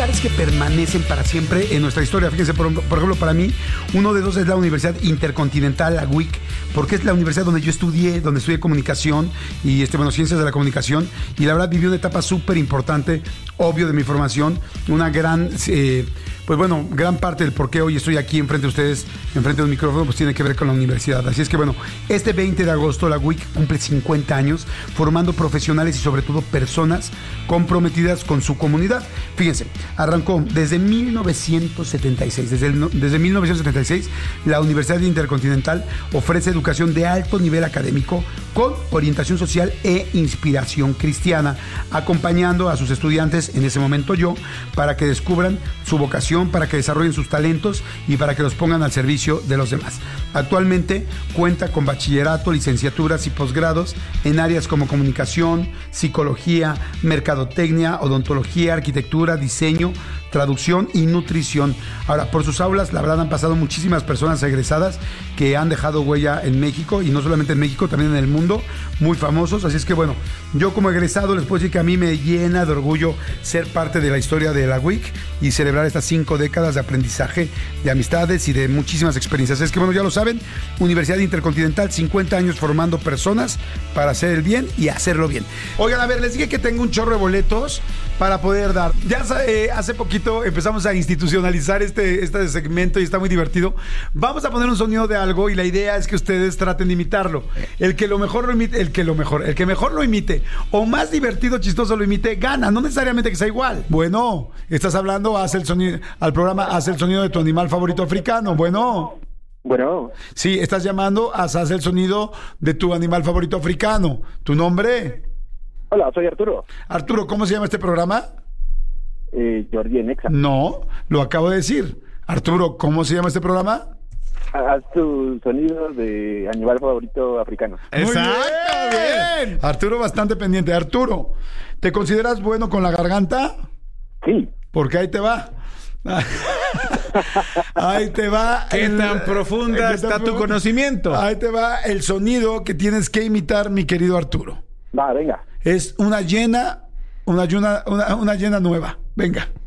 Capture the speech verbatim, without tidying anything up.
lugares que permanecen para siempre en nuestra historia. Fíjense, por, por ejemplo, para mí, uno de dos es la Universidad Intercontinental, la U I C, porque es la universidad donde yo estudié, donde estudié comunicación y, este, bueno, ciencias de la comunicación, y la verdad viví una etapa súper importante, obvio, de mi formación, una gran... Eh, Pues bueno, gran parte del por qué hoy estoy aquí enfrente de ustedes, enfrente de un micrófono, pues tiene que ver con la universidad. Así es que bueno, este veinte de agosto la U I C cumple cincuenta años formando profesionales y sobre todo personas comprometidas con su comunidad. Fíjense, arrancó desde mil novecientos setenta y seis. Desde, el, desde mil novecientos setenta y seis, la Universidad Intercontinental ofrece educación de alto nivel académico con orientación social e inspiración cristiana, acompañando a sus estudiantes, en ese momento yo, para que descubran su vocación, para que desarrollen sus talentos y para que los pongan al servicio de los demás. Actualmente cuenta con bachillerato, licenciaturas y posgrados en áreas como comunicación, psicología, mercadotecnia, odontología, arquitectura, diseño, traducción y nutrición. Ahora, por sus aulas, la verdad, han pasado muchísimas personas egresadas que han dejado huella en México, y no solamente en México, también en el mundo, muy famosos. Así es que, bueno, yo como egresado les puedo decir que a mí me llena de orgullo ser parte de la historia de la U I C y celebrar estas cinco décadas de aprendizaje, de amistades y de muchísimas experiencias. Es que, bueno, ya lo saben, Universidad Intercontinental, cincuenta años formando personas para hacer el bien y hacerlo bien. Oigan, a ver, les dije que tengo un chorro de boletos para poder dar. Ya eh, hace poquito empezamos a institucionalizar este, este segmento y está muy divertido. Vamos a poner un sonido de algo y la idea es que ustedes traten de imitarlo. El que lo mejor lo imite, el que lo mejor, el que mejor lo imite o más divertido, chistoso lo imite, gana. No necesariamente que sea igual. Bueno, estás hablando, haz el sonido, al programa, haz el sonido de tu animal favorito africano. Bueno. Bueno. Sí, estás llamando, haz, haz el sonido de tu animal favorito africano. ¿Tu nombre? Hola, soy Arturo. Arturo, ¿cómo se llama este programa? Eh, Jordi en Exa. No, lo acabo de decir. Arturo, ¿cómo se llama este programa? Haz tu sonido de animal favorito africano. Exacto, bien. bien. Arturo, bastante pendiente. Arturo, ¿te consideras bueno con la garganta? Sí. Porque ahí te va. Ahí te va. ¿Qué el, tan profunda ¿qué está tan tu profu- conocimiento? Ahí te va el sonido que tienes que imitar, mi querido Arturo. Va, venga. Es una llena, una, una, una, una llena nueva. Venga.